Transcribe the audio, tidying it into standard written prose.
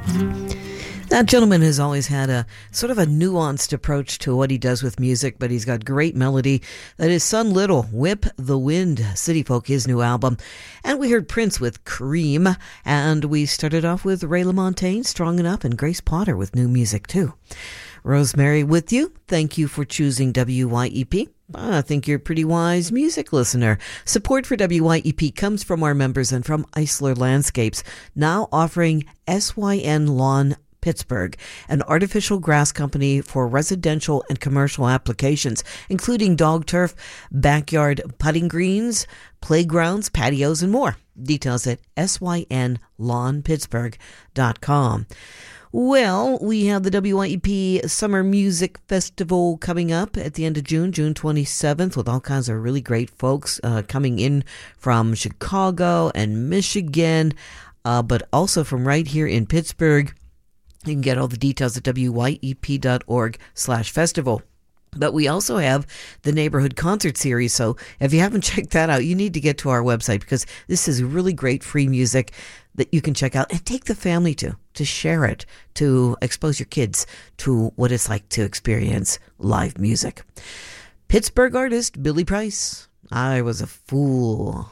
That gentleman has always had a sort of a nuanced approach to what he does with music, but he's got great melody. That is Son Little, Whip the Wind, City Folk, his new album. And we heard Prince with Cream, and we started off with Ray LaMontagne, Strong Enough, and Grace Potter with new music too. Rosemary with you. Thank you for choosing WYEP. I think you're a pretty wise music listener. Support for WYEP comes from our members and from Eisler Landscapes, now offering SYN Lawn Pittsburgh, an artificial grass company for residential and commercial applications, including dog turf, backyard putting greens, playgrounds, patios, and more. Details at synlawnpittsburgh.com. Well, we have the WYEP Summer Music Festival coming up at the end of June, June 27th, with all kinds of really great folks coming in from Chicago and Michigan, but also from right here in Pittsburgh. You can get all the details at wyep.org/festival. But we also have the Neighborhood Concert Series, so if you haven't checked that out, you need to get to our website, because this is really great free music that you can check out and take the family to share it, to expose your kids to what it's like to experience live music. Pittsburgh artist Billy Price, I Was a Fool.